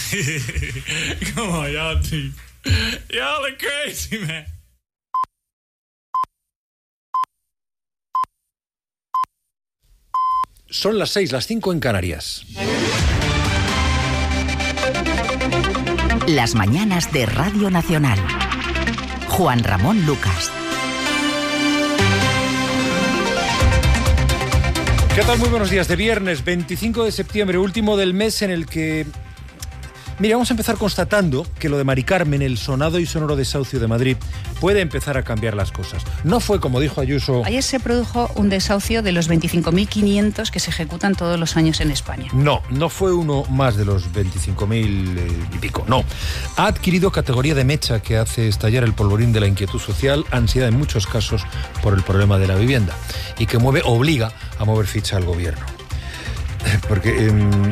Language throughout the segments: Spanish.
Come on, y'all are crazy, man. Son las 6, las 5 en Canarias. Las mañanas de Radio Nacional. Juan Ramón Lucas. ¿Qué tal? Muy buenos días. De viernes 25 de septiembre, último del mes en el que... Mira, vamos a empezar constatando que lo de Mari Carmen, el sonado y sonoro desahucio de Madrid, puede empezar a cambiar las cosas. No fue como dijo Ayuso... Ayer se produjo un desahucio de los 25.500 que se ejecutan todos los años en España. No fue uno más de los 25.000 y pico, no. Ha adquirido categoría de mecha que hace estallar el polvorín de la inquietud social, ansiedad en muchos casos por el problema de la vivienda, y que obliga a mover ficha al gobierno. Porque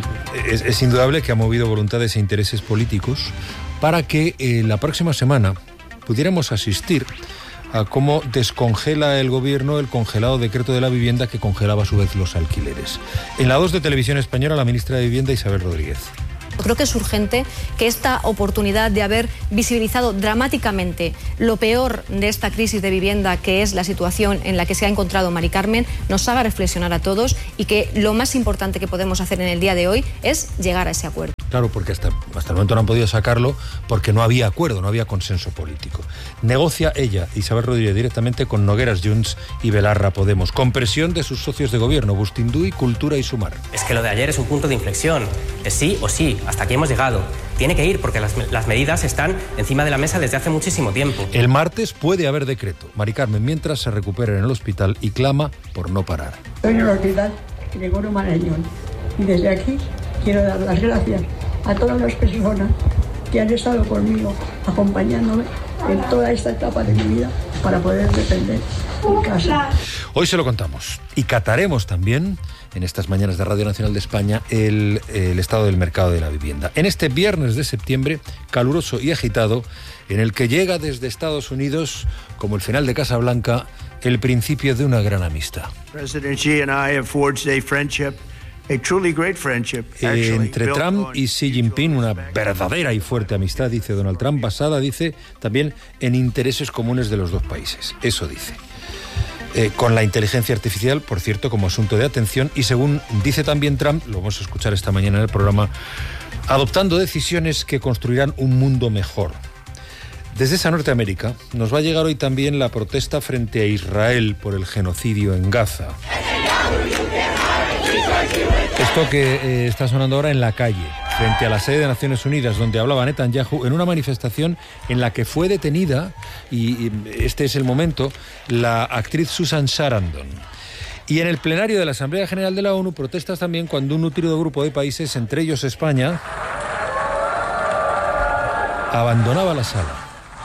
es indudable que ha movido voluntades e intereses políticos para que la próxima semana pudiéramos asistir a cómo descongela el gobierno el congelado decreto de la vivienda que congelaba a su vez los alquileres. En la 2 de Televisión Española, la ministra de Vivienda, Isabel Rodríguez. Creo que es urgente que esta oportunidad de haber visibilizado dramáticamente lo peor de esta crisis de vivienda, que es la situación en la que se ha encontrado Mari Carmen, nos haga reflexionar a todos y que lo más importante que podemos hacer en el día de hoy es llegar a ese acuerdo. Claro, porque hasta el momento no han podido sacarlo porque no había acuerdo, no había consenso político. Negocia ella, Isabel Rodríguez, directamente con Nogueras Junts y Belarra Podemos, con presión de sus socios de gobierno, Bustindui, Cultura y Sumar. Es que lo de ayer es un punto de inflexión, es sí o sí, hasta aquí hemos llegado. Tiene que ir porque las medidas están encima de la mesa desde hace muchísimo tiempo. El martes puede haber decreto. Mari Carmen, mientras, se recupera en el hospital y clama por no parar. Estoy en el hospital Gregorio Marañón y desde aquí quiero dar las gracias a todas las personas que han estado conmigo, acompañándome en toda esta etapa de mi vida para poder defender mi casa. Hoy se lo contamos y cataremos también en estas mañanas de Radio Nacional de España el estado del mercado de la vivienda. En este viernes de septiembre, caluroso y agitado, en el que llega desde Estados Unidos, como el final de Casablanca, el principio de una gran amistad. President Xi and I have forged a friendship. A truly great friendship, entre Trump y Xi Jinping, una verdadera y fuerte amistad, dice Donald Trump, basada, dice, también en intereses comunes de los dos países. Eso dice. Con la inteligencia artificial, por cierto, como asunto de atención, y según dice también Trump, lo vamos a escuchar esta mañana en el programa, adoptando decisiones que construirán un mundo mejor. Desde esa Norteamérica nos va a llegar hoy también la protesta frente a Israel por el genocidio en Gaza. Esto que está sonando ahora en la calle, frente a la sede de Naciones Unidas, donde hablaba Netanyahu, en una manifestación en la que fue detenida, y este es el momento, la actriz Susan Sarandon. Y en el plenario de la Asamblea General de la ONU, protestas también cuando un nutrido grupo de países, entre ellos España, abandonaba la sala.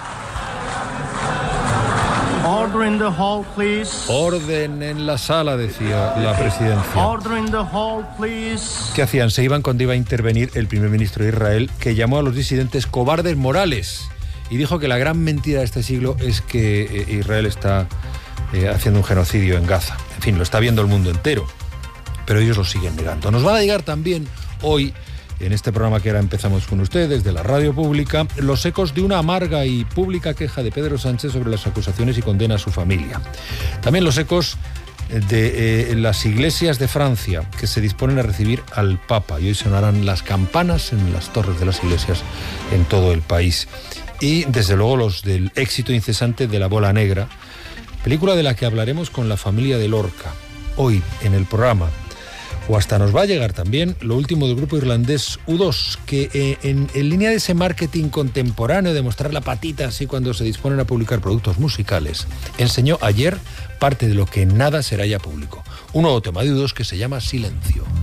Order in the hall, please. Orden en la sala, decía la presidencia. Order in the hall, please. ¿Qué hacían? Se iban cuando iba a intervenir el primer ministro de Israel, que llamó a los disidentes cobardes morales y dijo que la gran mentira de este siglo es que Israel está haciendo un genocidio en Gaza. En fin, lo está viendo el mundo entero, pero ellos lo siguen negando. Nos van a llegar también hoy, en este programa que ahora empezamos con ustedes, de la radio pública, los ecos de una amarga y pública queja de Pedro Sánchez sobre las acusaciones y condena a su familia. También los ecos de las iglesias de Francia, que se disponen a recibir al Papa, y hoy sonarán las campanas en las torres de las iglesias en todo el país. Y desde luego los del éxito incesante de La Bola Negra, película de la que hablaremos con la familia de Lorca hoy en el programa. O hasta nos va a llegar también lo último del grupo irlandés U2, que en línea de ese marketing contemporáneo de mostrar la patita así cuando se disponen a publicar productos musicales, enseñó ayer parte de lo que nada será ya público. Un nuevo tema de U2 que se llama Silencio.